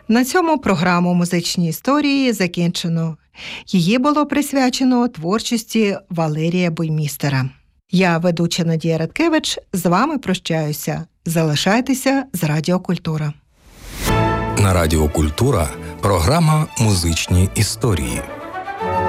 На цьому програму «Музичні історії» закінчено. Її було присвячено творчості Валерія Буймістера. Я, ведуча Надія Радкевич, з вами прощаюся. Залишайтеся з Радіо Культура. На Радіо Культура програма «Музичні історії».